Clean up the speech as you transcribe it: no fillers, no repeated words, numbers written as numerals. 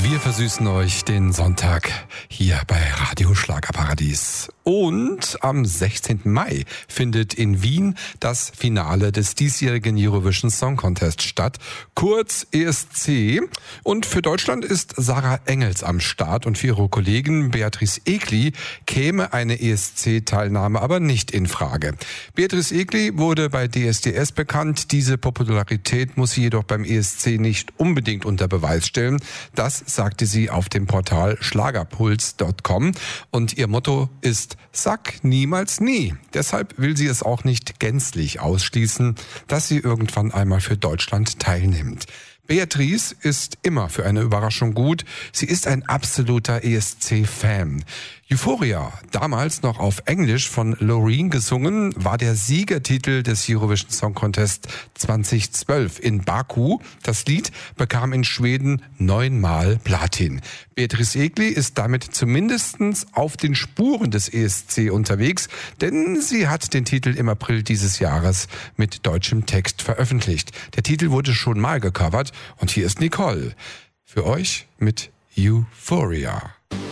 Wir versüßen euch den Sonntag hier bei Radio Schlagerparadies. Und am 16. Mai findet in Wien das Finale des diesjährigen Eurovision Song Contest statt, kurz ESC. Und für Deutschland ist Sarah Engels am Start und für ihre Kollegin Beatrice Egli käme eine ESC-Teilnahme aber nicht in Frage. Beatrice Egli wurde bei DSDS bekannt. Diese Popularität muss sie jedoch beim ESC nicht unbedingt unter Beweis stellen. Das sagte sie auf dem Portal schlagerpuls.com und ihr Motto ist: Sag niemals nie. Deshalb will sie es auch nicht gänzlich ausschließen, dass sie irgendwann einmal für Deutschland teilnimmt. Beatrice ist immer für eine Überraschung gut. Sie ist ein absoluter ESC-Fan. Euphoria, damals noch auf Englisch von Loreen gesungen, war der Siegertitel des Eurovision Song Contest 2012 in Baku. Das Lied bekam in Schweden 9-mal Platin. Beatrice Egli ist damit zumindestens auf den Spuren des ESC unterwegs, denn sie hat den Titel im April dieses Jahres mit deutschem Text veröffentlicht. Der Titel wurde schon mal gecovert und hier ist Nicole für euch mit Euphoria.